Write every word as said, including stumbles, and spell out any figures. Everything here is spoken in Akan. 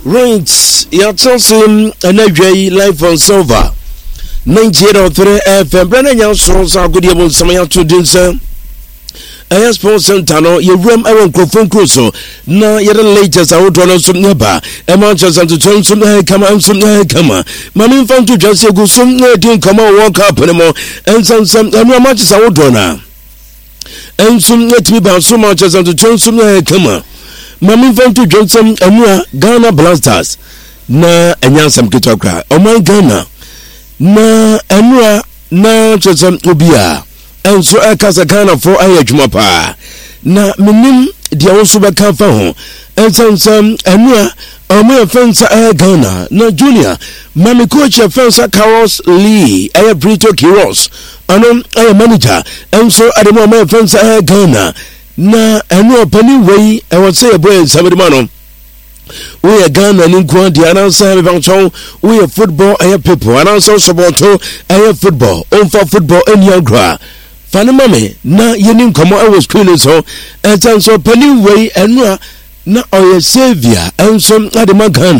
Right, Yatson and Ajay live on Silver. ninety-eight point three F M. Brandon Yasso, so good evening, Samaya to Dinsa. I have spoken Tano, you ram Aaron Crofon Crusoe. Now, you're the latest out on some neba. A Manchester to turn some come and some come. Mammy found to just go some didn't come and walk up anymore. And some some and much is out on and some let me about so much as to turn some come. Mammy found to Johnson and Ghana Blasters. Na and some kitokra. Oh my Ghana. Na Emra na Chesam Ubia. And so I cast a kind of four aya jumapa. Na minim dia also be can fa and some some Emra or my fence a Ghana. Na Junior. Mammy coach a fence Carlos Lee. I have Brito Kiros. Anon I manager. And so at the moment fence a Ghana. Na Emra penny way I would say a boy somebody man. We are Ghana and Inquan, the announcer of we are football, I have people, and also support, I have football, on for football, and young gra. Fanny Mammy, now you didn't come out with school, so, and so penny way, and na or your savior, and some other Ghana.